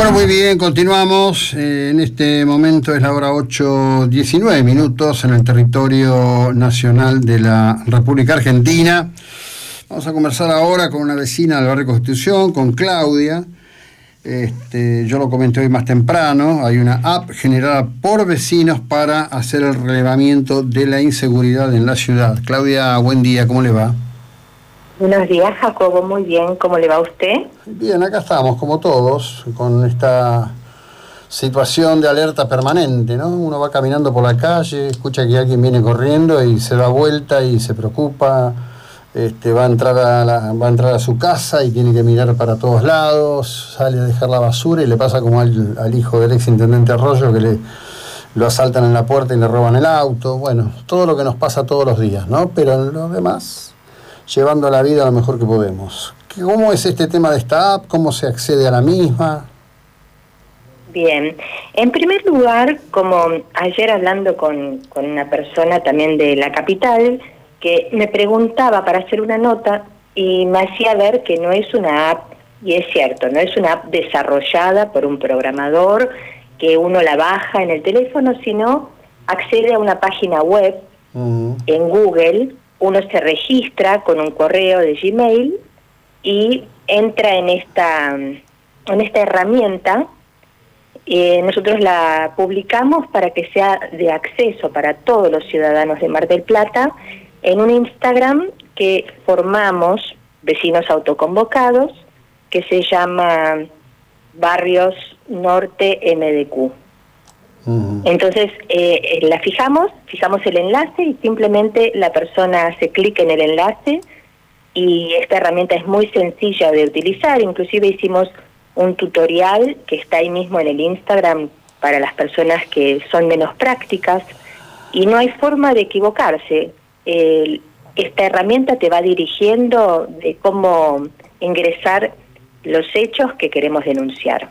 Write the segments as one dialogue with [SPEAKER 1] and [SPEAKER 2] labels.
[SPEAKER 1] Bueno, muy bien, continuamos. En este momento es la hora 8:19 en el territorio nacional de la República Argentina. Vamos a conversar ahora con una vecina del barrio Constitución, con Claudia. Yo lo comenté hoy más temprano. Hay una app generada por vecinos para hacer el relevamiento de la inseguridad en la ciudad. Claudia, buen día, ¿cómo le va?
[SPEAKER 2] Buenos días, Jacobo, muy bien, ¿cómo le va a usted?
[SPEAKER 1] Bien, acá estamos, como todos, con esta situación de alerta permanente, ¿no? Uno va caminando por la calle, escucha que alguien viene corriendo y se da vuelta y se preocupa, va a entrar a su casa y tiene que mirar para todos lados, sale a dejar la basura y le pasa como al hijo del ex intendente Arroyo, que lo asaltan en la puerta y le roban el auto. Bueno, todo lo que nos pasa todos los días, ¿no? Pero en lo demás, llevando la vida lo mejor que podemos. ¿Cómo es este tema de esta app? ¿Cómo se accede a la misma?
[SPEAKER 2] Bien, en primer lugar, como ayer hablando con una persona también de la capital, que me preguntaba para hacer una nota y me hacía ver que no es una app, y es cierto, no es una app desarrollada por un programador, que uno la baja en el teléfono, sino accede a una página web en Google. Uno se registra con un correo de Gmail y entra en esta herramienta. Nosotros la publicamos para que sea de acceso para todos los ciudadanos de Mar del Plata en un Instagram que formamos, vecinos autoconvocados, que se llama Barrios Norte MDQ. Entonces la fijamos el enlace y simplemente la persona hace clic en el enlace y esta herramienta es muy sencilla de utilizar. Inclusive hicimos un tutorial que está ahí mismo en el Instagram para las personas que son menos prácticas y no hay forma de equivocarse. Esta herramienta te va dirigiendo de cómo ingresar los hechos que queremos denunciar.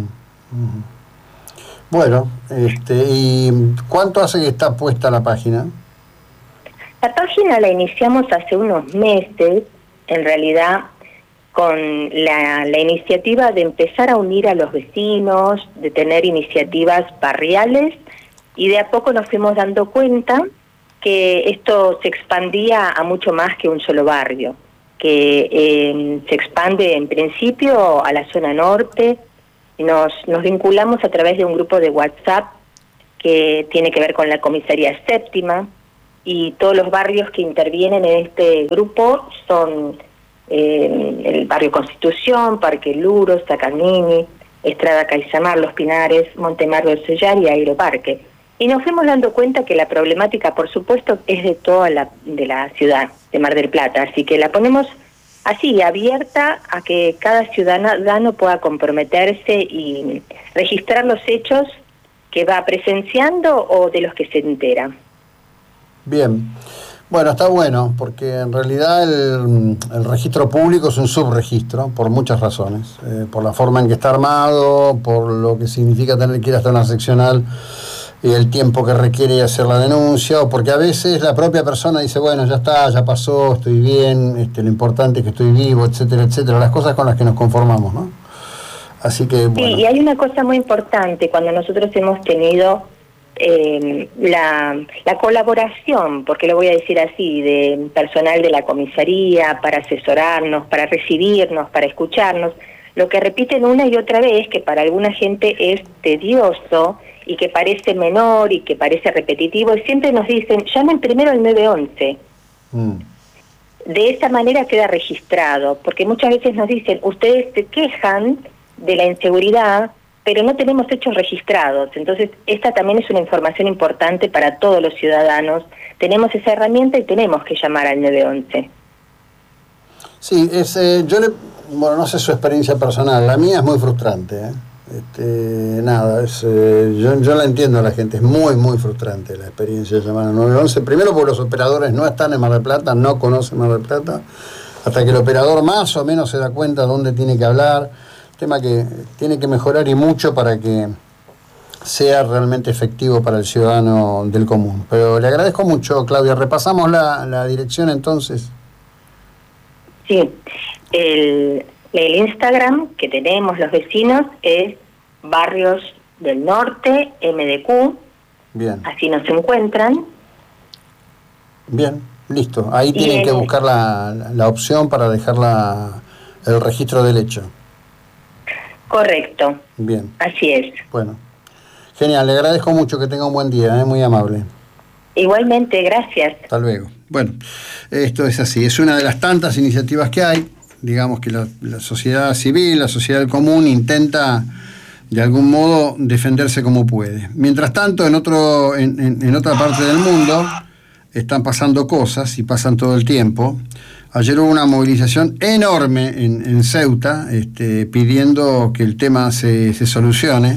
[SPEAKER 1] Bueno, ¿y cuánto hace que está puesta la página?
[SPEAKER 2] La página la iniciamos hace unos meses, en realidad con la iniciativa de empezar a unir a los vecinos, de tener iniciativas barriales, y de a poco nos fuimos dando cuenta que esto se expandía a mucho más que un solo barrio, que se expande en principio a la zona norte. Nos vinculamos a través de un grupo de WhatsApp que tiene que ver con la Comisaría Séptima, y todos los barrios que intervienen en este grupo son el barrio Constitución, Parque Luro, Sacanini, Estrada Caisamar, Los Pinares, Montemarlo del Sellar y Aeroparque. Y nos fuimos dando cuenta que la problemática, por supuesto, es de toda de la ciudad de Mar del Plata, así que la ponemos así, abierta a que cada ciudadano pueda comprometerse y registrar los hechos que va presenciando o de los que se entera.
[SPEAKER 1] Bien. Bueno, está bueno, porque en realidad el registro público es un subregistro por muchas razones. Por la forma en que está armado, por lo que significa tener que ir hasta una seccional y el tiempo que requiere hacer la denuncia, o porque a veces la propia persona dice, bueno, ya está, ya pasó, estoy bien, lo importante es que estoy vivo, etcétera, etcétera, las cosas con las que nos conformamos, ¿no? Así que, bueno.
[SPEAKER 2] Sí, y hay una cosa muy importante, cuando nosotros hemos tenido la colaboración, porque lo voy a decir así, de personal de la comisaría para asesorarnos, para recibirnos, para escucharnos, lo que repiten una y otra vez, que para alguna gente es tedioso y que parece menor y que parece repetitivo, y siempre nos dicen, llamen primero al 911. De esa manera queda registrado, porque muchas veces nos dicen, ustedes se quejan de la inseguridad, pero no tenemos hechos registrados. Entonces, esta también es una información importante para todos los ciudadanos. Tenemos esa herramienta y tenemos que llamar al 911.
[SPEAKER 1] Sí, bueno, no sé su experiencia personal, la mía es muy frustrante, yo la entiendo a la gente, es muy, muy frustrante la experiencia de llamar al 911, primero porque los operadores no están en Mar del Plata, no conocen Mar del Plata, hasta que el operador más o menos se da cuenta dónde tiene que hablar, tema que tiene que mejorar y mucho para que sea realmente efectivo para el ciudadano del común. Pero le agradezco mucho, Claudia. Repasamos la dirección entonces.
[SPEAKER 2] Sí, el Instagram que tenemos los vecinos es Barrios del Norte, MDQ.
[SPEAKER 1] Bien.
[SPEAKER 2] Así nos encuentran.
[SPEAKER 1] Bien, listo. Ahí tienen que buscar la opción para dejar el registro del hecho.
[SPEAKER 2] Correcto.
[SPEAKER 1] Bien.
[SPEAKER 2] Así es.
[SPEAKER 1] Bueno. Genial, le agradezco mucho, que tenga un buen día, muy amable.
[SPEAKER 2] Igualmente, gracias.
[SPEAKER 1] Hasta luego. Bueno, esto es así, es una de las tantas iniciativas que hay. Digamos que la sociedad civil, la sociedad común intenta de algún modo defenderse como puede. Mientras tanto, en otra parte del mundo están pasando cosas y pasan todo el tiempo. Ayer hubo una movilización enorme en Ceuta, pidiendo que el tema se solucione.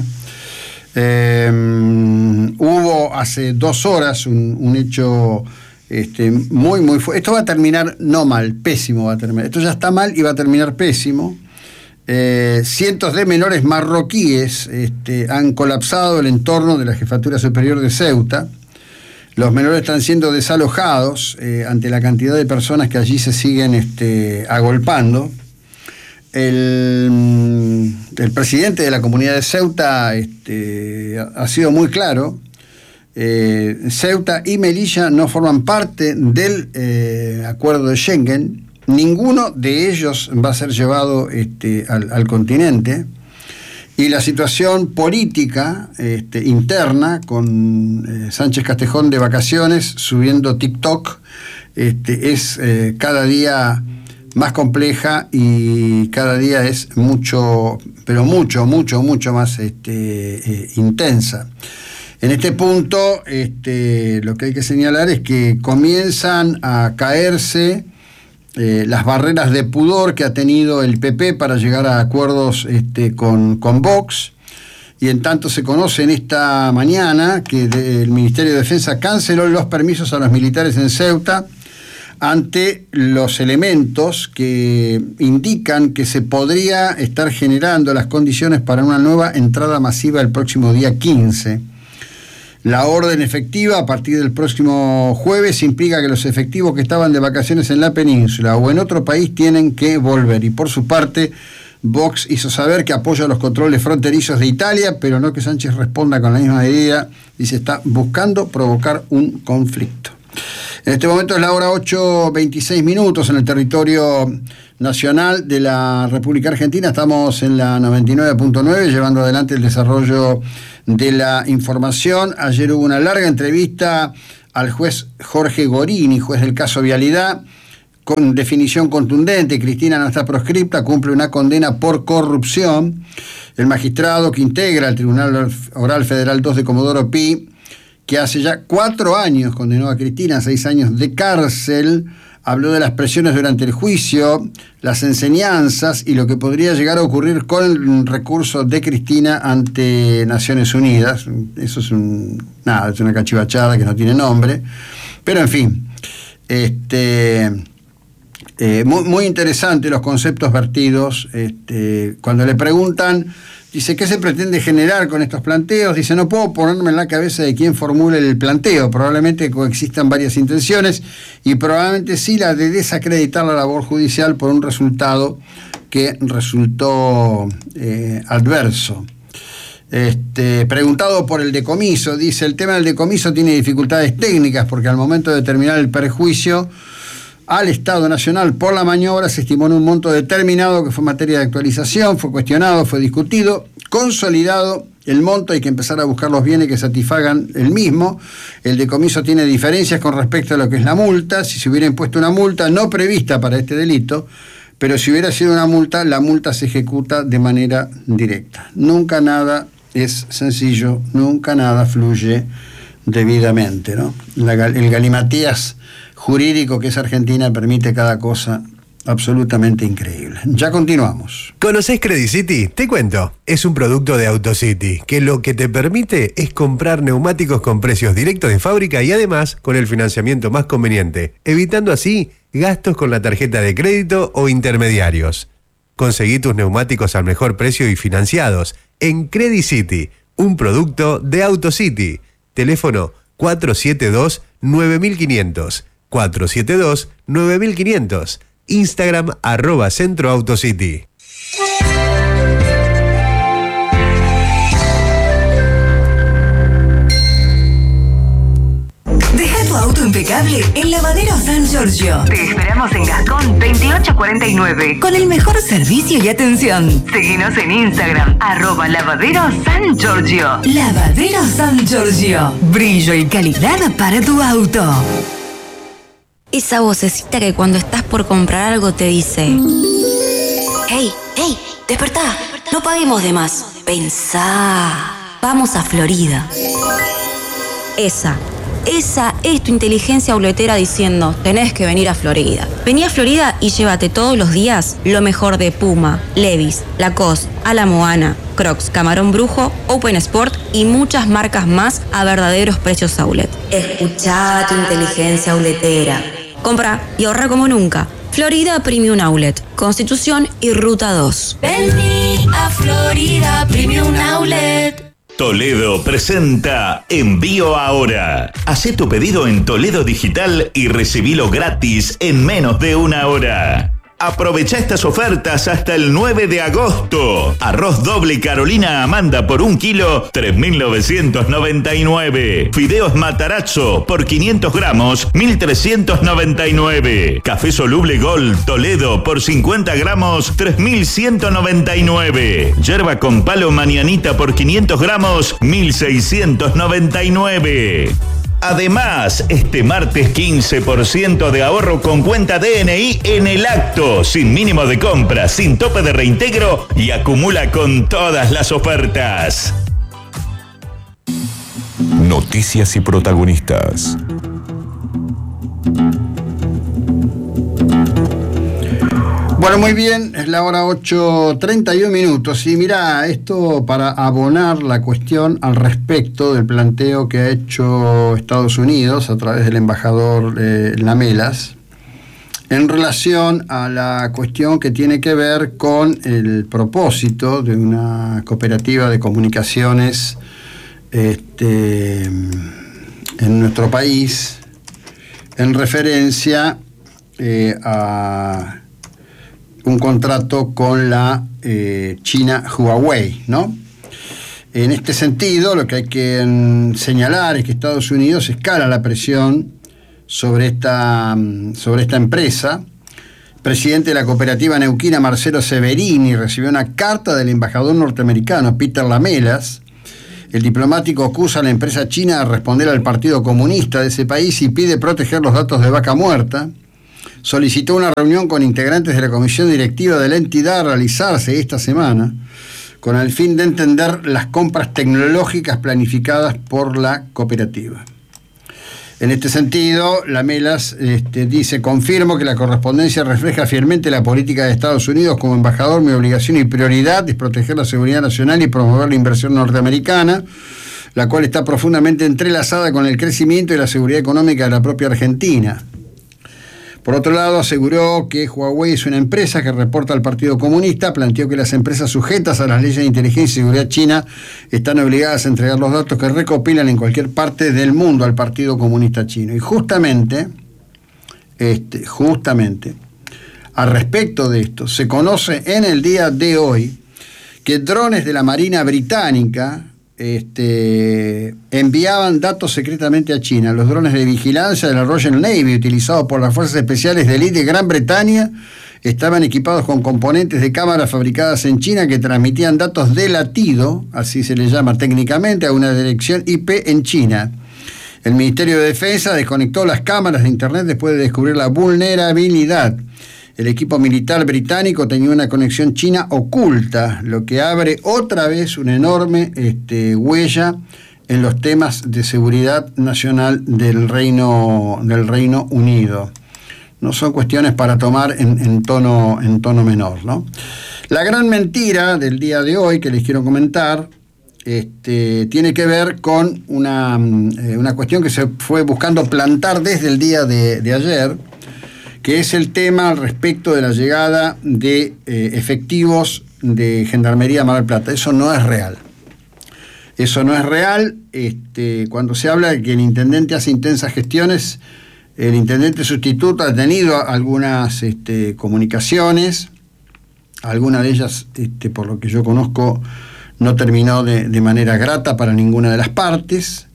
[SPEAKER 1] Hubo hace 2 horas un hecho muy fuerte. Esto va a terminar no mal, pésimo va a terminar. Esto ya está mal y va a terminar pésimo. Cientos de menores marroquíes han colapsado el entorno de la Jefatura Superior de Ceuta. Los menores están siendo desalojados ante la cantidad de personas que allí se siguen agolpando. El presidente de la comunidad de Ceuta ha sido muy claro. Ceuta y Melilla no forman parte del acuerdo de Schengen. Ninguno de ellos va a ser llevado al continente. Y la situación política interna, con Sánchez Castejón de vacaciones, subiendo TikTok, es cada día más compleja y cada día es mucho más intensa. En este punto, lo que hay que señalar es que comienzan a caerse las barreras de pudor que ha tenido el PP para llegar a acuerdos con Vox, y en tanto se conoce en esta mañana que el Ministerio de Defensa canceló los permisos a los militares en Ceuta ante los elementos que indican que se podría estar generando las condiciones para una nueva entrada masiva el próximo día 15. La orden efectiva a partir del próximo jueves implica que los efectivos que estaban de vacaciones en la península o en otro país tienen que volver. Y por su parte, Vox hizo saber que apoya los controles fronterizos de Italia, pero no que Sánchez responda con la misma medida. Dice, está buscando provocar un conflicto. En este momento es la hora 8:26 en el territorio nacional de la República Argentina. Estamos en la 99.9 llevando adelante el desarrollo de la información. Ayer hubo una larga entrevista al juez Jorge Gorini, juez del caso Vialidad, con definición contundente: Cristina no está proscripta, cumple una condena por corrupción. El magistrado que integra el Tribunal Oral Federal 2 de Comodoro Pi, que hace ya 4 años condenó a Cristina a 6 años de cárcel, habló de las presiones durante el juicio, las enseñanzas y lo que podría llegar a ocurrir con el recurso de Cristina ante Naciones Unidas. Eso es es una cachivachada que no tiene nombre. Pero en fin, muy interesante los conceptos vertidos. Cuando le preguntan, dice, ¿qué se pretende generar con estos planteos? Dice, no puedo ponerme en la cabeza de quién formule el planteo. Probablemente coexistan varias intenciones y probablemente sí la de desacreditar la labor judicial por un resultado que resultó adverso. Preguntado por el decomiso, dice, el tema del decomiso tiene dificultades técnicas porque al momento de determinar el perjuicio al Estado Nacional por la maniobra se estimó en un monto determinado que fue materia de actualización, fue cuestionado, fue discutido, consolidado el monto, hay que empezar a buscar los bienes que satisfagan el mismo. El decomiso tiene diferencias con respecto a lo que es la multa. Si se hubiera impuesto una multa no prevista para este delito, pero si hubiera sido una multa, la multa se ejecuta de manera directa. Nunca nada es sencillo, nunca nada fluye debidamente, ¿no? El galimatías jurídico que es Argentina permite cada cosa absolutamente increíble. Ya continuamos.
[SPEAKER 3] ¿Conocés Credit City? Te cuento. Es un producto de AutoCity que lo que te permite es comprar neumáticos con precios directos de fábrica y además con el financiamiento más conveniente, evitando así gastos con la tarjeta de crédito o intermediarios. Conseguí tus neumáticos al mejor precio y financiados en Credit City, un producto de AutoCity. Teléfono 472-9500. 472-9500. Instagram @centroautocity.
[SPEAKER 4] impecable en Lavadero San Giorgio. Te esperamos en Gascón 2849. Con el mejor servicio y atención. Seguinos en Instagram, @Lavadero San Giorgio. Lavadero San Giorgio. Brillo y calidad para tu auto.
[SPEAKER 5] Esa vocecita que cuando estás por comprar algo te dice: hey, despertá, no paguemos de más. Pensá, vamos a Florida. Esa es tu inteligencia auletera diciendo: tenés que venir a Florida. Vení a Florida y llévate todos los días lo mejor de Puma, Levi's, Lacoste, A La Moana, Crocs, Camarón Brujo, Open Sport y muchas marcas más a verdaderos precios outlet. Escuchá tu inteligencia auletera. Compra y ahorra como nunca. Florida Premium Outlet, Constitución y Ruta 2.
[SPEAKER 4] Vení a Florida Premium Outlet.
[SPEAKER 6] Toledo presenta Envío Ahora. Hacé tu pedido en Toledo Digital y recibilo gratis en menos de una hora. Aprovecha estas ofertas hasta el 9 de agosto. Arroz doble Carolina Amanda por 1 kilo, 3.999. Fideos Matarazzo por 500 gramos, 1.399. Café Soluble Gold Toledo por 50 gramos, 3.199. Yerba con palo Mañanita por 500 gramos, 1.699. Además, este martes 15% de ahorro con cuenta DNI en el acto, sin mínimo de compra, sin tope de reintegro y acumula con todas las ofertas.
[SPEAKER 7] Noticias y protagonistas.
[SPEAKER 1] Bueno, muy bien, es la hora 8:31 minutos. Y mirá, esto para abonar la cuestión al respecto del planteo que ha hecho Estados Unidos a través del embajador Lamelas en relación a la cuestión que tiene que ver con el propósito de una cooperativa de comunicaciones en nuestro país en referencia a un contrato con la China Huawei, ¿no? En este sentido, lo que hay que señalar es que Estados Unidos escala la presión sobre esta empresa. El presidente de la cooperativa neuquina, Marcelo Severini, recibió una carta del embajador norteamericano, Peter Lamelas. El diplomático acusa a la empresa china de responder al Partido Comunista de ese país y pide proteger los datos de Vaca Muerta. Solicitó una reunión con integrantes de la comisión directiva de la entidad a realizarse esta semana con el fin de entender las compras tecnológicas planificadas por la cooperativa. En este sentido, Lamelas dice: confirmo que la correspondencia refleja fielmente la política de Estados Unidos. Como embajador, mi obligación y prioridad es proteger la seguridad nacional y promover la inversión norteamericana, la cual está profundamente entrelazada con el crecimiento y la seguridad económica de la propia Argentina. Por otro lado, aseguró que Huawei es una empresa que reporta al Partido Comunista. Planteó que las empresas sujetas a las leyes de inteligencia y seguridad china están obligadas a entregar los datos que recopilan en cualquier parte del mundo al Partido Comunista Chino. Y justamente, al respecto de esto, se conoce en el día de hoy que drones de la Marina Británica enviaban datos secretamente a China. Los drones de vigilancia de la Royal Navy, utilizados por las fuerzas especiales de élite de Gran Bretaña, estaban equipados con componentes de cámaras fabricadas en China que transmitían datos de latido, así se le llama técnicamente, a una dirección IP en China. El Ministerio de Defensa desconectó las cámaras de Internet después de descubrir la vulnerabilidad. El equipo militar británico tenía una conexión china oculta, lo que abre otra vez una enorme huella en los temas de seguridad nacional del Reino Unido. No son cuestiones para tomar en tono menor, ¿no? La gran mentira del día de hoy que les quiero comentar tiene que ver con una cuestión que se fue buscando plantar desde el día de ayer, que es el tema al respecto de la llegada de efectivos de Gendarmería Mar del Plata. Eso no es real. Eso no es real. Cuando se habla de que el intendente hace intensas gestiones, el intendente sustituto ha tenido algunas comunicaciones, alguna de ellas, por lo que yo conozco, no terminó de manera grata para ninguna de las partes,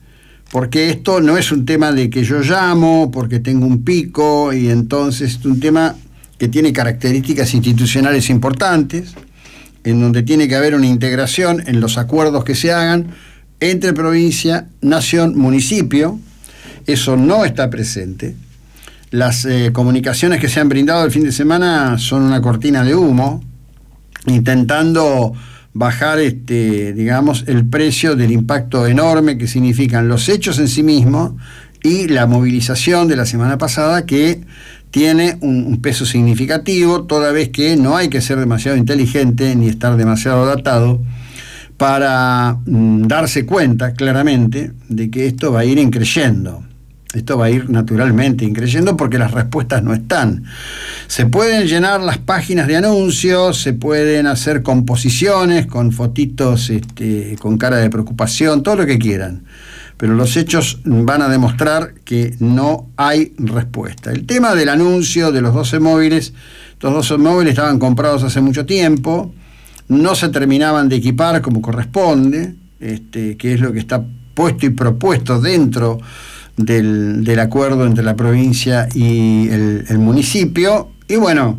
[SPEAKER 1] porque esto no es un tema de que yo llamo porque tengo un pico, y entonces es un tema que tiene características institucionales importantes, en donde tiene que haber una integración en los acuerdos que se hagan entre provincia, nación, municipio. Eso no está presente. Las comunicaciones que se han brindado el fin de semana son una cortina de humo, intentando bajar digamos, el precio del impacto enorme que significan los hechos en sí mismos y la movilización de la semana pasada, que tiene un peso significativo, toda vez que no hay que ser demasiado inteligente ni estar demasiado datado para darse cuenta claramente de que esto va a ir increyendo. Esto va a ir naturalmente increyendo porque las respuestas no están. Se pueden llenar las páginas de anuncios, se pueden hacer composiciones con fotitos con cara de preocupación, todo lo que quieran, pero los hechos van a demostrar que no hay respuesta. El tema del anuncio de los 12 móviles, los 12 móviles estaban comprados hace mucho tiempo, no se terminaban de equipar como corresponde, que es lo que está puesto y propuesto dentro del acuerdo entre la provincia y el municipio, y bueno,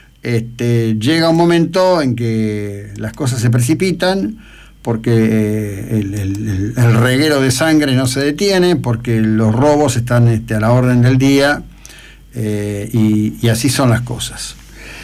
[SPEAKER 1] llega un momento en que las cosas se precipitan, porque el reguero de sangre no se detiene, porque los robos están a la orden del día, y así son las cosas.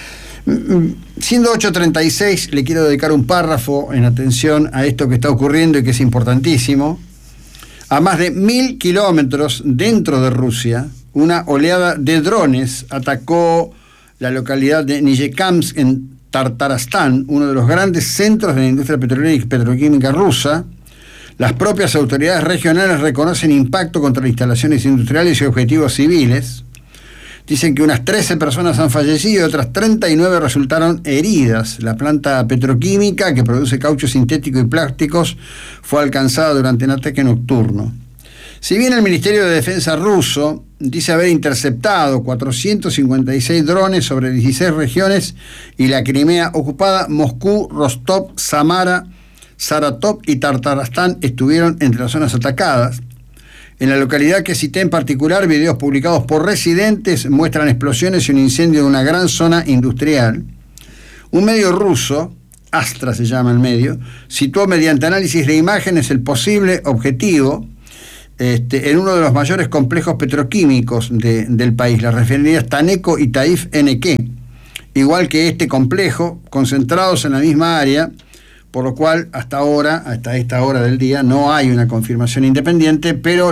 [SPEAKER 1] Siendo 8:36, le quiero dedicar un párrafo en atención a esto que está ocurriendo y que es importantísimo. A más de 1.000 kilómetros dentro de Rusia, una oleada de drones atacó la localidad de Nizhnekamsk en Tartarstán, uno de los grandes centros de la industria petrolera y petroquímica rusa. Las propias autoridades regionales reconocen impacto contra instalaciones industriales y objetivos civiles. Dicen que unas 13 personas han fallecido y otras 39 resultaron heridas. La planta petroquímica, que produce caucho sintético y plásticos, fue alcanzada durante un ataque nocturno. Si bien el Ministerio de Defensa ruso dice haber interceptado 456 drones sobre 16 regiones y la Crimea ocupada, Moscú, Rostov, Samara, Saratov y Tartarstán estuvieron entre las zonas atacadas. En la localidad que cité en particular, videos publicados por residentes muestran explosiones y un incendio de una gran zona industrial. Un medio ruso, Astra se llama el medio, situó mediante análisis de imágenes el posible objetivo en uno de los mayores complejos petroquímicos del país, las refinerías Taneco y Taif NK, igual que este complejo, concentrados en la misma área, por lo cual hasta esta hora del día, no hay una confirmación independiente, pero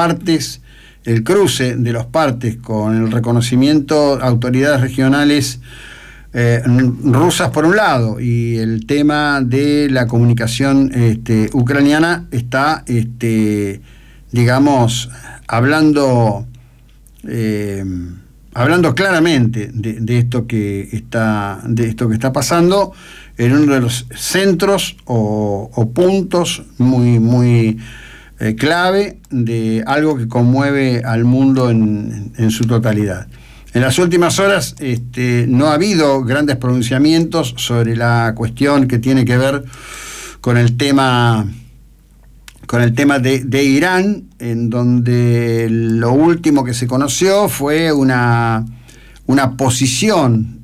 [SPEAKER 1] el cruce de los partes con el reconocimiento de autoridades regionales rusas por un lado, y el tema de la comunicación ucraniana está, digamos, hablando claramente de esto que está pasando en uno de los centros o puntos muy clave de algo que conmueve al mundo en su totalidad. En las últimas horas no ha habido grandes pronunciamientos sobre la cuestión que tiene que ver con el tema de Irán, en donde lo último que se conoció fue una posición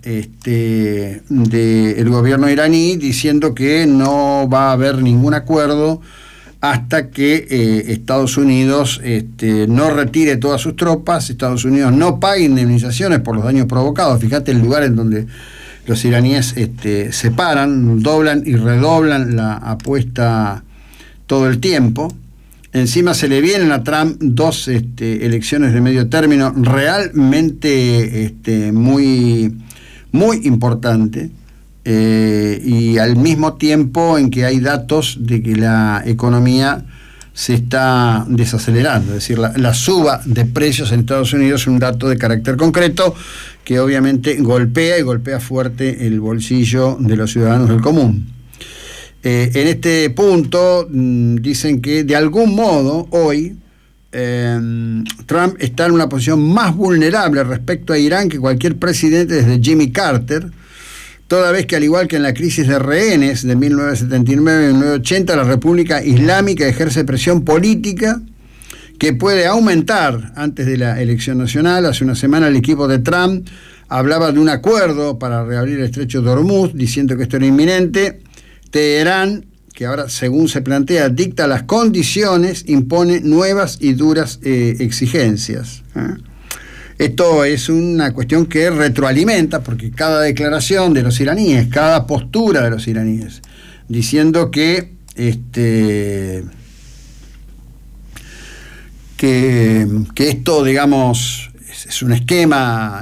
[SPEAKER 1] del gobierno iraní diciendo que no va a haber ningún acuerdo hasta que Estados Unidos no retire todas sus tropas, Estados Unidos no pague indemnizaciones por los daños provocados. Fíjate el lugar en donde los iraníes se paran, doblan y redoblan la apuesta todo el tiempo. Encima se le vienen a Trump dos elecciones de medio término realmente muy importantes, y al mismo tiempo en que hay datos de que la economía se está desacelerando. Es decir, la suba de precios en Estados Unidos es un dato de carácter concreto que obviamente golpea fuerte el bolsillo de los ciudadanos del común. En este punto dicen que de algún modo hoy Trump está en una posición más vulnerable respecto a Irán que cualquier presidente desde Jimmy Carter, toda vez que, al igual que en la crisis de rehenes de 1979 y 1980, la República Islámica ejerce presión política que puede aumentar antes de la elección nacional. Hace una semana el equipo de Trump hablaba de un acuerdo para reabrir el estrecho de Hormuz, diciendo que esto era inminente. Teherán, que ahora, según se plantea, dicta las condiciones, impone nuevas y duras exigencias. Esto es una cuestión que retroalimenta, porque cada declaración de los iraníes, cada postura de los iraníes, diciendo que esto, digamos, es un esquema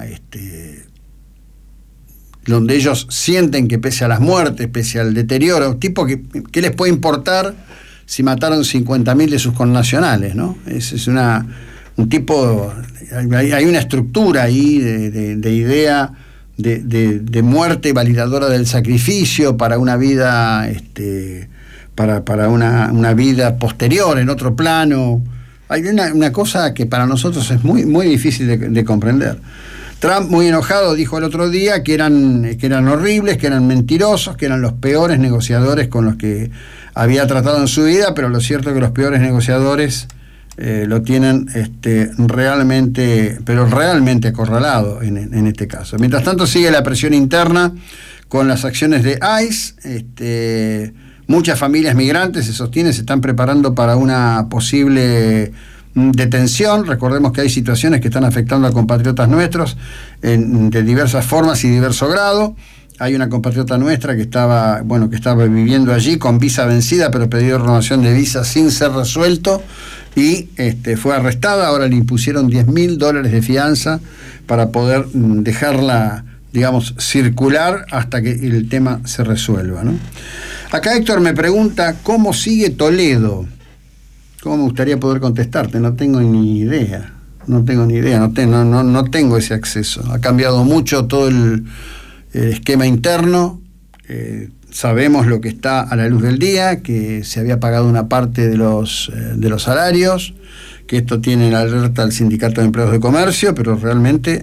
[SPEAKER 1] donde ellos sienten que pese a las muertes, pese al deterioro, tipo ¿qué les puede importar si mataron 50.000 de sus connacionales, ¿no? Es un tipo, hay una estructura ahí de idea de muerte validadora del sacrificio para una vida, para una vida posterior en otro plano. Hay una cosa que para nosotros es muy, muy difícil de comprender. Trump, muy enojado, dijo el otro día que eran horribles, que eran mentirosos, que eran los peores negociadores con los que había tratado en su vida, pero lo cierto es que los peores negociadores lo tienen realmente acorralado en este caso. Mientras tanto sigue la presión interna con las acciones de ICE. Muchas familias migrantes, se sostiene, se están preparando para una posible detención. Recordemos que hay situaciones que están afectando a compatriotas nuestros de diversas formas y diverso grado. Hay una compatriota nuestra que estaba viviendo allí con visa vencida, pero pedido renovación de visa sin ser resuelto, y fue arrestada. Ahora le impusieron $10.000 de fianza para poder dejarla, digamos, circular hasta que el tema se resuelva, ¿no? Acá Héctor me pregunta cómo sigue Toledo. ¿Cómo me gustaría poder contestarte? No tengo ni idea. No tengo ese acceso. Ha cambiado mucho todo el esquema interno. Sabemos lo que está a la luz del día, que se había pagado una parte de los salarios, que esto tiene en alerta al Sindicato de Empleados de Comercio, pero realmente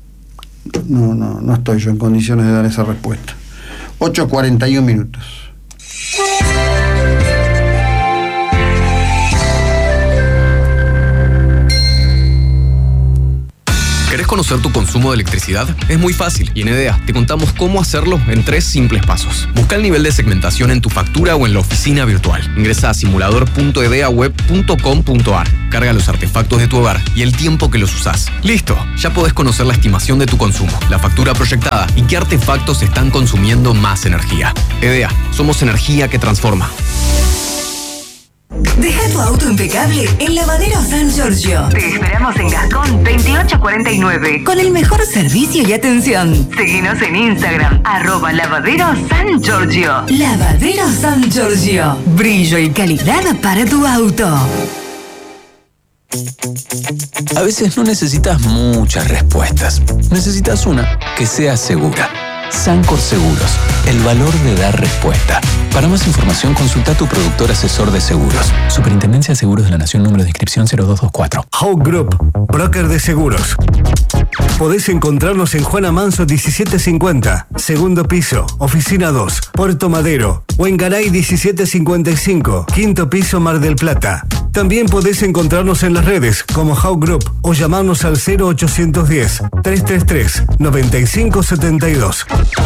[SPEAKER 1] no estoy yo en condiciones de dar esa respuesta. 8:41 minutos.
[SPEAKER 8] ¿Querés conocer tu consumo de electricidad? Es muy fácil y en EDEA te contamos cómo hacerlo en 3 simples pasos. Busca el nivel de segmentación en tu factura o en la oficina virtual. Ingresa a simulador.edeaweb.com.ar. Carga los artefactos de tu hogar y el tiempo que los usás. ¡Listo! Ya podés conocer la estimación de tu consumo, la factura proyectada y qué artefactos están consumiendo más energía. EDEA, somos energía que transforma.
[SPEAKER 4] Deja tu auto impecable en Lavadero San Giorgio. Te esperamos en Gascón 2849 con el mejor servicio y atención. Seguinos en Instagram @Lavadero San Giorgio. Lavadero San Giorgio. Brillo y calidad para tu auto.
[SPEAKER 9] A veces no necesitas muchas respuestas. Necesitas una que sea segura. Sancor Seguros, el valor de dar respuesta. Para más información, consulta a tu productor asesor de seguros. Superintendencia de Seguros de la Nación, número de inscripción 0224.
[SPEAKER 3] Hawk Group, broker de seguros. Podés encontrarnos en Juana Manso 1750, segundo piso, oficina 2, Puerto Madero, o en Garay 1755, quinto piso, Mar del Plata. También podés encontrarnos en las redes como Hawk Group o llamarnos al 0810-333-9572.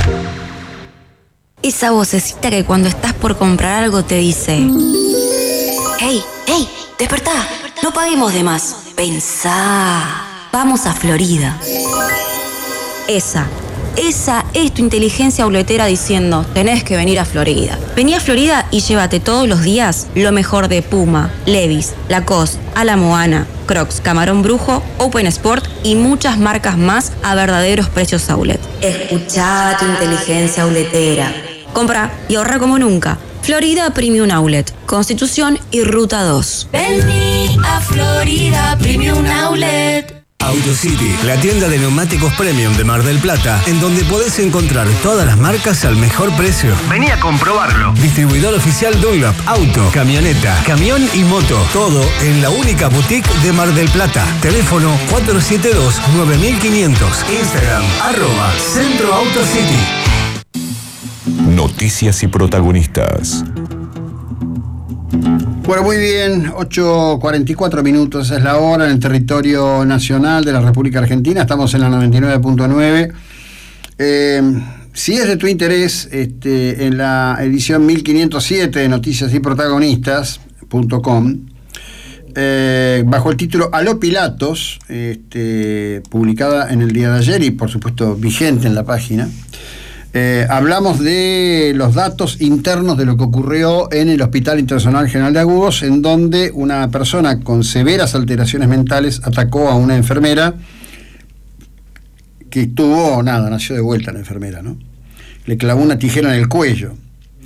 [SPEAKER 5] Esa vocecita que cuando estás por comprar algo te dice: ¡Hey, hey! ¡Despertá! No paguemos de más. Pensá. Vamos a Florida. Esa es tu inteligencia auletera diciendo: tenés que venir a Florida. Vení a Florida y llévate todos los días lo mejor de Puma, Levi's, Lacoste, A la Moana, Crocs, Camarón Brujo, Open Sport y muchas marcas más a verdaderos precios outlet. Escuchá tu inteligencia auletera. Compra y ahorra como nunca. Florida Premium Outlet, Constitución y Ruta 2.
[SPEAKER 4] Vení a Florida Premium Outlet.
[SPEAKER 3] AutoCity, la tienda de neumáticos premium de Mar del Plata, en donde podés encontrar todas las marcas al mejor precio.
[SPEAKER 8] Vení a comprobarlo.
[SPEAKER 3] Distribuidor oficial Dunlop, auto, camioneta, camión y moto. Todo en la única boutique de Mar del Plata. Teléfono 472-9500. Instagram, @Centro AutoCity.
[SPEAKER 7] Noticias y protagonistas.
[SPEAKER 1] Bueno, muy bien, 8:44 minutos es la hora en el territorio nacional de la República Argentina. Estamos en la 99.9. Si es de tu interés, en la edición 1507 de Noticias y Protagonistas.com, bajo el título Aló Pilatos, publicada en el día de ayer y por supuesto vigente en la página, hablamos de los datos internos de lo que ocurrió en el Hospital Internacional General de Agudos, en donde una persona con severas alteraciones mentales atacó a una enfermera que nació de vuelta la enfermera, ¿no? Le clavó una tijera en el cuello.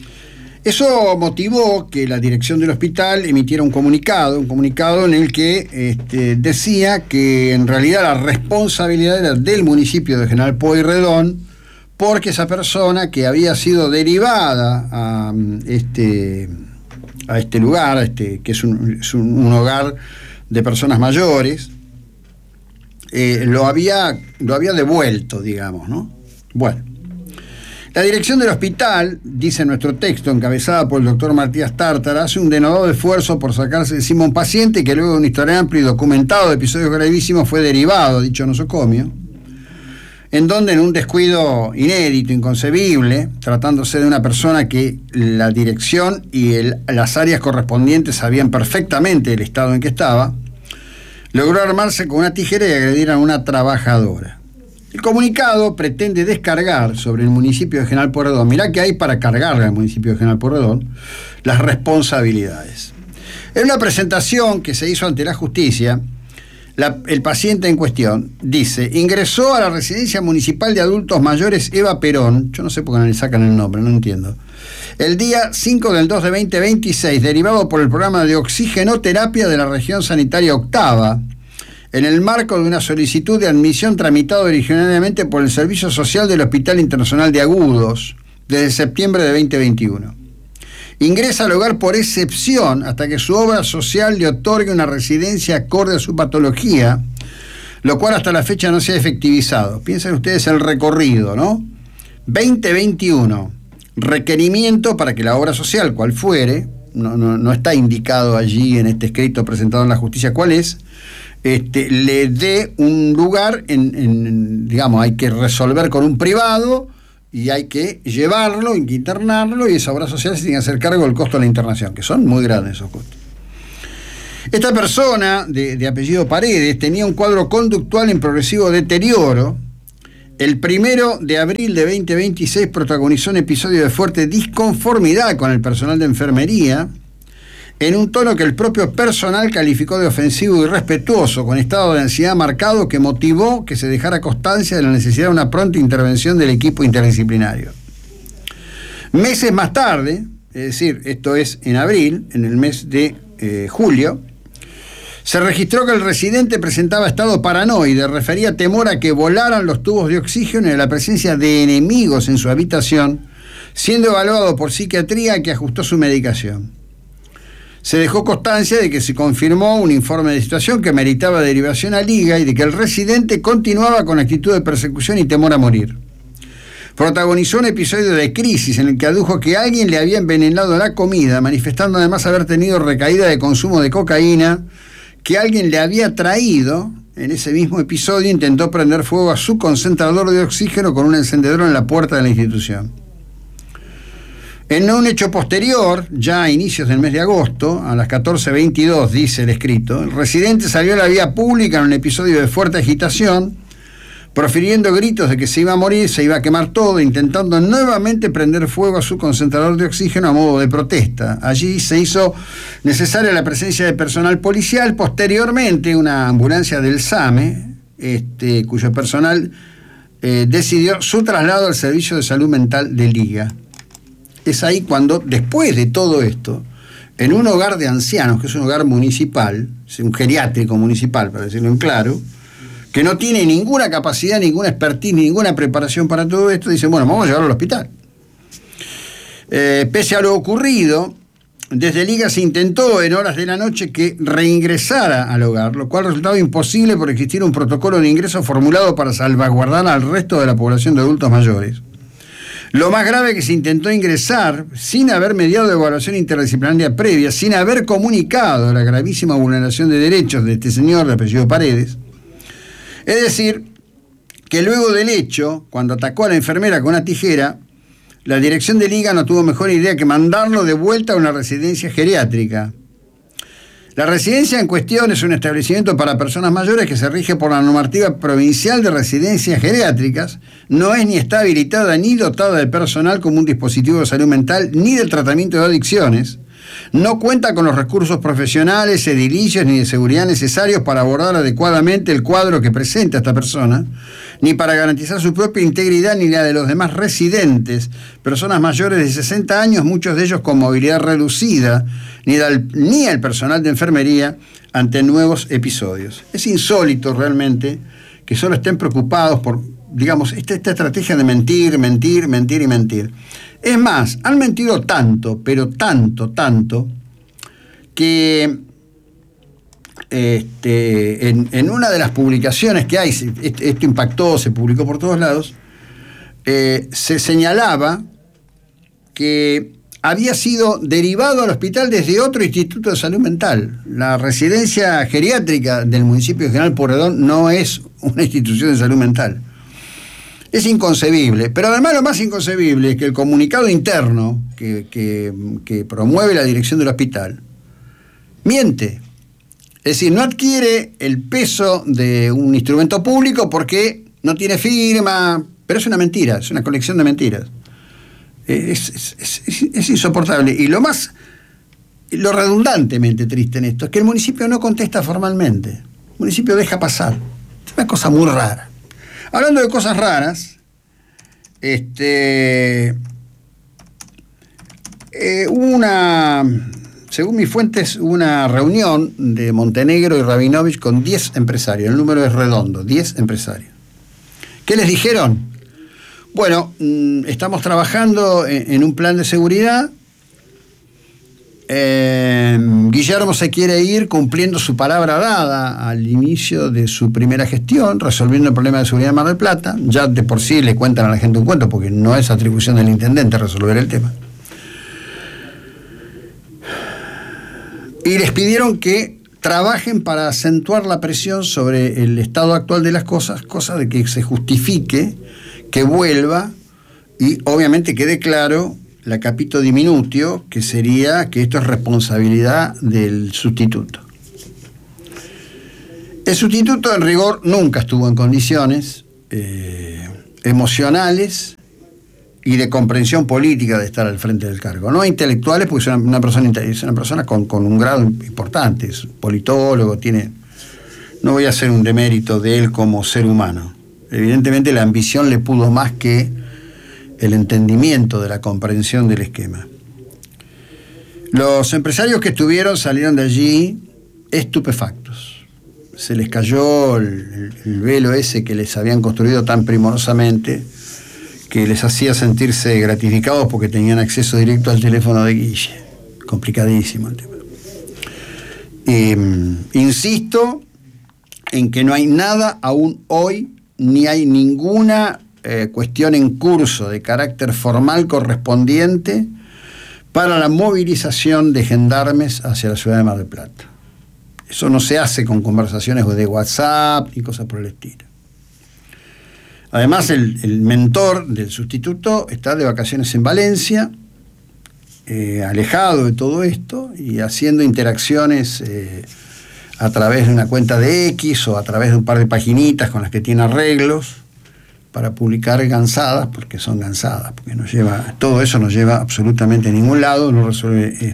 [SPEAKER 1] Eso motivó que la dirección del hospital emitiera un comunicado en el que decía que en realidad la responsabilidad era del municipio de General Pueyrredón, porque esa persona que había sido derivada a este lugar, que es un hogar de personas mayores, lo había devuelto, digamos, ¿no? Bueno, la dirección del hospital, dice en nuestro texto, encabezada por el doctor Matías Tártara, hace un denodado esfuerzo por sacarse de encima un paciente que luego de un historial amplio y documentado de episodios gravísimos fue derivado a dicho nosocomio, en donde en un descuido inédito, inconcebible, tratándose de una persona que la dirección y las áreas correspondientes sabían perfectamente el estado en que estaba, logró armarse con una tijera y agredir a una trabajadora. El comunicado pretende descargar sobre el municipio de General Pueyrredón, mirá que hay para cargarle al municipio de General Pueyrredón, las responsabilidades. En una presentación que se hizo ante la justicia, el paciente en cuestión dice: ingresó a la residencia municipal de adultos mayores Eva Perón, yo no sé por qué no le sacan el nombre, no entiendo, el día 5 del 2 de 2026, derivado por el programa de oxigenoterapia de la región sanitaria octava, en el marco de una solicitud de admisión tramitada originariamente por el Servicio Social del Hospital Internacional de Agudos desde septiembre de 2021. Ingresa al hogar por excepción hasta que su obra social le otorgue una residencia acorde a su patología, lo cual hasta la fecha no se ha efectivizado. Piensen ustedes el recorrido, ¿no? 2021, requerimiento para que la obra social, cual fuere, no está indicado allí en este escrito presentado en la justicia cuál es, le dé un lugar digamos, hay que resolver con un privado y hay que llevarlo, hay que internarlo, y esa obra social se tiene que hacer cargo del costo de la internación, que son muy grandes esos costos. Esta persona, de apellido Paredes, tenía un cuadro conductual en progresivo deterioro. El 1 de abril de 2026 protagonizó un episodio de fuerte disconformidad con el personal de enfermería, en un tono que el propio personal calificó de ofensivo y irrespetuoso, con estado de ansiedad marcado que motivó que se dejara constancia de la necesidad de una pronta intervención del equipo interdisciplinario. Meses más tarde, es decir, esto es en abril, en el mes de julio, se registró que el residente presentaba estado paranoide, refería temor a que volaran los tubos de oxígeno y a la presencia de enemigos en su habitación, siendo evaluado por psiquiatría, que ajustó su medicación. Se dejó constancia de que se confirmó un informe de situación que meritaba derivación a Liga y de que el residente continuaba con actitud de persecución y temor a morir. Protagonizó un episodio de crisis en el que adujo que alguien le había envenenado la comida, manifestando además haber tenido recaída de consumo de cocaína, que alguien le había traído. En ese mismo episodio intentó prender fuego a su concentrador de oxígeno con un encendedor en la puerta de la institución. En un hecho posterior, ya a inicios del mes de agosto, a las 14:22, dice el escrito, el residente salió a la vía pública en un episodio de fuerte agitación, profiriendo gritos de que se iba a morir, se iba a quemar todo, intentando nuevamente prender fuego a su concentrador de oxígeno a modo de protesta. Allí se hizo necesaria la presencia de personal policial. Posteriormente, una ambulancia del SAME, cuyo personal decidió su traslado al Servicio de Salud Mental de Liga. Es ahí cuando, después de todo esto, en un hogar de ancianos, que es un hogar municipal, un geriátrico municipal, para decirlo en claro, que no tiene ninguna capacidad, ninguna expertise, ninguna preparación para todo esto, dicen, bueno, vamos a llevarlo al hospital. Pese a lo ocurrido, desde Liga se intentó en horas de la noche que reingresara al hogar, lo cual resultaba imposible por existir un protocolo de ingreso formulado para salvaguardar al resto de la población de adultos mayores. Lo más grave es que se intentó ingresar sin haber mediado evaluación interdisciplinaria previa, sin haber comunicado la gravísima vulneración de derechos de este señor de apellido Paredes. Es decir, que luego del hecho, cuando atacó a la enfermera con una tijera, la dirección de Liga no tuvo mejor idea que mandarlo de vuelta a una residencia geriátrica. La residencia en cuestión es un establecimiento para personas mayores que se rige por la normativa provincial de residencias geriátricas. No es ni está habilitada ni dotada de personal como un dispositivo de salud mental ni del tratamiento de adicciones. No cuenta con los recursos profesionales, edilicios ni de seguridad necesarios para abordar adecuadamente el cuadro que presenta esta persona, ni para garantizar su propia integridad ni la de los demás residentes, personas mayores de 60 años, muchos de ellos con movilidad reducida, ni el personal de enfermería ante nuevos episodios. Es insólito realmente que solo estén preocupados por, digamos, esta estrategia de mentir, Es más, han mentido tanto, pero tanto, que en una de las publicaciones que hay, esto impactó, se publicó por todos lados, se señalaba que había sido derivado al hospital desde otro instituto de salud mental. La residencia geriátrica del municipio de General Pueyrredón no es una institución de salud mental. Es inconcebible, pero además lo más inconcebible es que el comunicado interno que promueve la dirección del hospital miente. Es decir, no adquiere el peso de un instrumento público porque no tiene firma, pero es una mentira, es una colección de mentiras. Es insoportable. Y lo redundantemente triste en esto es que el municipio no contesta formalmente. El municipio deja pasar. Es una cosa muy rara. Hablando de cosas raras, según mis fuentes, una reunión de Montenegro y Rabinovich con 10 empresarios. El número es redondo, 10 empresarios. ¿Qué les dijeron? Bueno, estamos trabajando en un plan de seguridad. Guillermo se quiere ir cumpliendo su palabra dada al inicio de su primera gestión, resolviendo el problema de seguridad en Mar del Plata. Ya de por sí le cuentan a la gente un cuento, porque no es atribución del intendente resolver el tema. Y les pidieron que trabajen para acentuar la presión sobre el estado actual de las cosas, cosa de que se justifique, que vuelva y obviamente quede claro la capito diminutio, que sería que esto es responsabilidad del sustituto. El sustituto en rigor nunca estuvo en condiciones emocionales y de comprensión política de estar al frente del cargo. No intelectuales, porque es una persona con un grado importante, es politólogo, no voy a hacer un demérito de él como ser humano. Evidentemente la ambición le pudo más que el entendimiento de la comprensión del esquema. Los empresarios que estuvieron salieron de allí estupefactos. Se les cayó el velo ese que les habían construido tan primorosamente, que les hacía sentirse gratificados porque tenían acceso directo al teléfono de Guille. Complicadísimo el tema. Insisto en que no hay nada aún hoy, ni hay ninguna cuestión en curso de carácter formal correspondiente para la movilización de gendarmes hacia la ciudad de Mar del Plata. Eso no se hace con conversaciones de WhatsApp y cosas por el estilo. Además, el mentor del sustituto está de vacaciones en Valencia, alejado de todo esto y haciendo interacciones a través de una cuenta de X o a través de un par de paginitas con las que tiene arreglos para publicar gansadas, porque son gansadas, porque todo eso no lleva absolutamente a ningún lado, no resuelve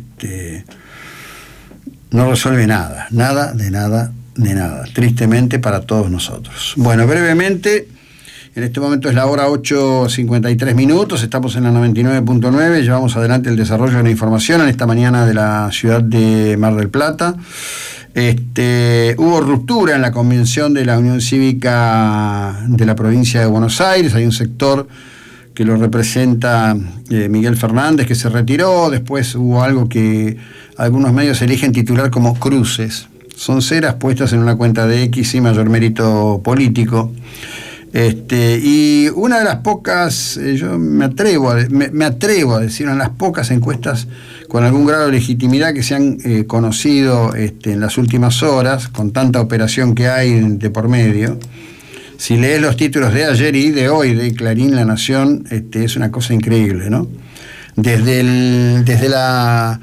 [SPEAKER 1] nada, tristemente para todos nosotros. Bueno, brevemente, en este momento es la hora 8:53, estamos en la 99.9, llevamos adelante el desarrollo de la información en esta mañana de la ciudad de Mar del Plata. Hubo ruptura en la convención de la Unión Cívica de la provincia de Buenos Aires. Hay un sector que lo representa Miguel Fernández, que se retiró. Después hubo algo que algunos medios eligen titular como cruces. Son ceras puestas en una cuenta de X sin mayor mérito político. Y una de las pocas, yo me atrevo a decir, una de las pocas encuestas con algún grado de legitimidad que se han conocido en las últimas horas, con tanta operación que hay de por medio. Si lees los títulos de ayer y de hoy de Clarín, La Nación, es una cosa increíble, ¿no? Desde la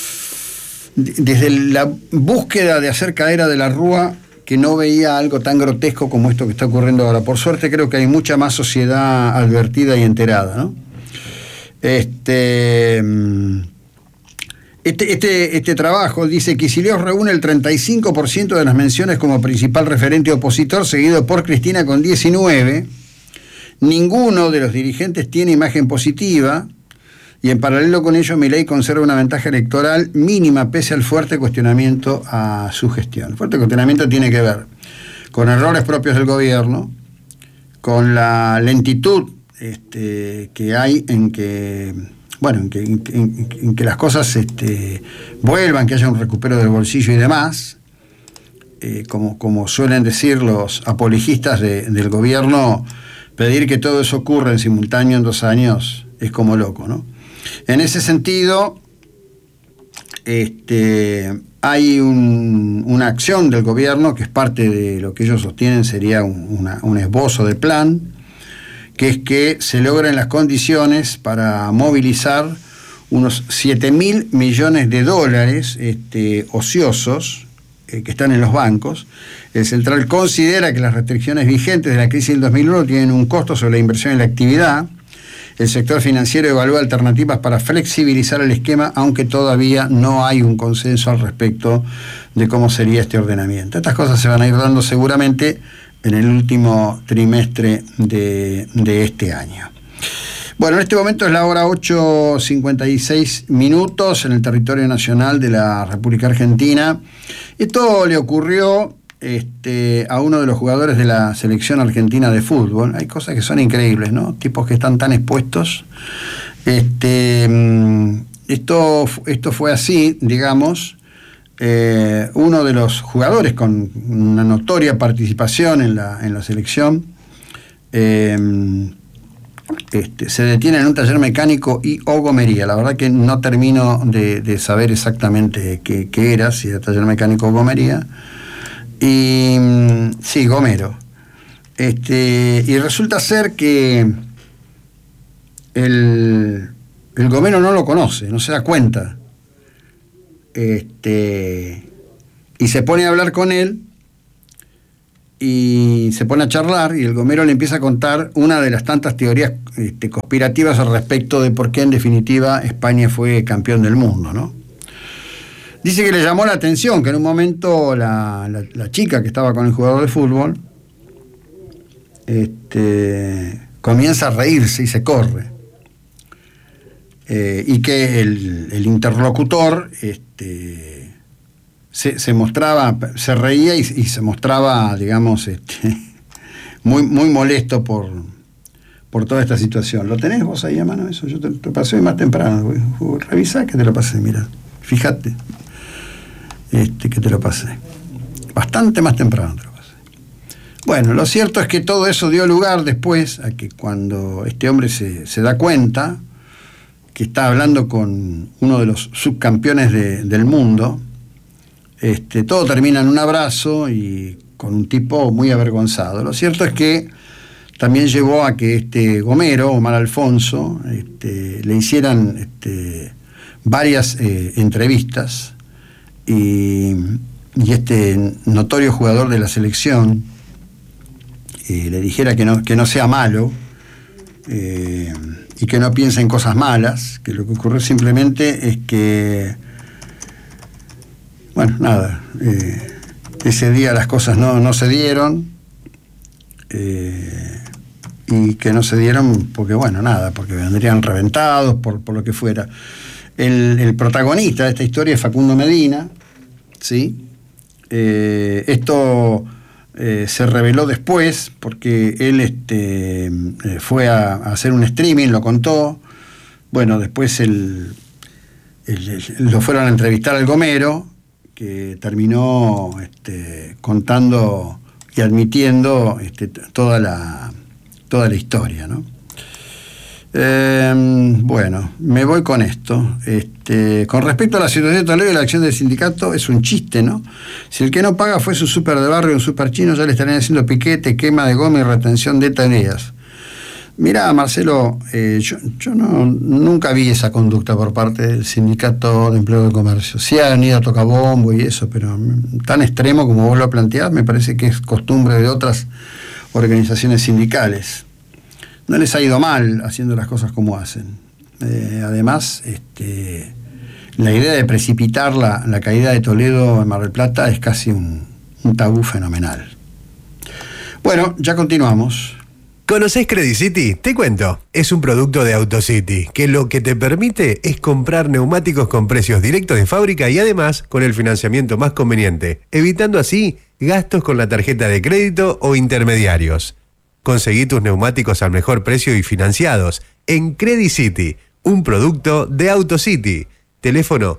[SPEAKER 1] búsqueda de hacer caer a De la Rúa, que no veía algo tan grotesco como esto que está ocurriendo ahora. Por suerte creo que hay mucha más sociedad advertida y enterada, ¿no? Este trabajo dice: Kicillof reúne el 35% de las menciones como principal referente opositor, seguido por Cristina con 19%. Ninguno de los dirigentes tiene imagen positiva, y en paralelo con ello Milei conserva una ventaja electoral mínima pese al fuerte cuestionamiento a su gestión. El fuerte cuestionamiento tiene que ver con errores propios del gobierno, con la lentitud que hay en que las cosas vuelvan, que haya un recupero del bolsillo y demás. Como suelen decir los apologistas del gobierno, pedir que todo eso ocurra en simultáneo en 2 años es como loco, ¿no? En ese sentido, hay una acción del gobierno que es parte de lo que ellos sostienen sería un esbozo de plan, que es que se logren las condiciones para movilizar unos 7.000 millones de dólares ociosos que están en los bancos. El Central considera que las restricciones vigentes de la crisis del 2001 tienen un costo sobre la inversión en la actividad. El sector financiero evalúa alternativas para flexibilizar el esquema, aunque todavía no hay un consenso al respecto de cómo sería este ordenamiento. Estas cosas se van a ir dando seguramente en el último trimestre de este año. Bueno, en este momento es la hora 8:56 en el territorio nacional de la República Argentina. Esto le ocurrió a uno de los jugadores de la selección argentina de fútbol. Hay cosas que son increíbles, ¿no? Tipos que están tan expuestos. Esto fue así, digamos. Uno de los jugadores con una notoria participación en la selección se detiene en un taller mecánico y gomería. La verdad que no termino de saber exactamente qué era, si era taller mecánico o gomería. Y sí, gomero. Y resulta ser que el gomero no lo conoce, no se da cuenta. Y se pone a hablar con él y se pone a charlar, y el gomero le empieza a contar una de las tantas teorías conspirativas al respecto de por qué en definitiva España fue campeón del mundo, ¿no? Dice que le llamó la atención que en un momento la chica que estaba con el jugador de fútbol comienza a reírse y se corre. Y que el interlocutor se mostraba, se reía y se mostraba, digamos, muy molesto por toda esta situación. ¿Lo tenés vos ahí a mano eso? Yo te pasé más temprano. Revisá que te lo pasé, mira. Fíjate. Que te lo pasé. Bastante más temprano te lo pasé. Bueno, lo cierto es que todo eso dio lugar después a que cuando este hombre se da cuenta que está hablando con uno de los subcampeones del mundo, todo termina en un abrazo y con un tipo muy avergonzado. Lo cierto es que también llevó a que este gomero, Omar Alfonso, le hicieran varias entrevistas, y este notorio jugador de la selección le dijera que no sea malo, y que no piense en cosas malas, que lo que ocurrió simplemente es que, bueno, nada, ese día las cosas no se dieron, y que no se dieron porque, bueno, nada, porque vendrían reventados por lo que fuera. El protagonista de esta historia es Facundo Medina, ¿sí? Esto se reveló después porque él fue a hacer un streaming, lo contó. Bueno, después lo fueron a entrevistar al gomero, que terminó contando y admitiendo toda toda la historia, ¿no? Bueno, me voy con esto. Con respecto a la situación de Toledo y la acción del sindicato, es un chiste, ¿no? Si el que no paga fue su súper de barrio, un súper chino, ya le estarían haciendo piquete, quema de goma y retención de tareas. Mirá, Marcelo, yo nunca vi esa conducta por parte del Sindicato de Empleo de Comercio. Sí han ido a tocabombo y eso, pero tan extremo como vos lo planteás, me parece que es costumbre de otras organizaciones sindicales. No les ha ido mal haciendo las cosas como hacen. Además, la idea de precipitar la caída de Toledo en Mar del Plata es casi un tabú fenomenal. Bueno, ya continuamos.
[SPEAKER 3] ¿Conocés Credit City? Te cuento. Es un producto de AutoCity que lo que te permite es comprar neumáticos con precios directos de fábrica y además con el financiamiento más conveniente, evitando así gastos con la tarjeta de crédito o intermediarios. Conseguí tus neumáticos al mejor precio y financiados en Credit City, un producto de AutoCity. Teléfono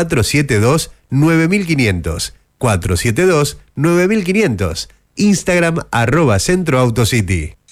[SPEAKER 3] 472-9500. 472-9500. Instagram @CentroAutoCity.